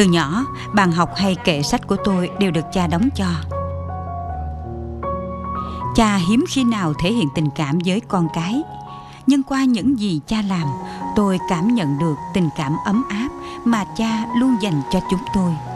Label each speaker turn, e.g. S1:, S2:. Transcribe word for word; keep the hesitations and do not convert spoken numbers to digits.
S1: Từ nhỏ, bàn học hay kệ sách của tôi đều được cha đóng cho. Cha hiếm khi nào thể hiện tình cảm với con cái, nhưng qua những gì cha làm, tôi cảm nhận được tình cảm ấm áp mà cha luôn dành cho chúng tôi.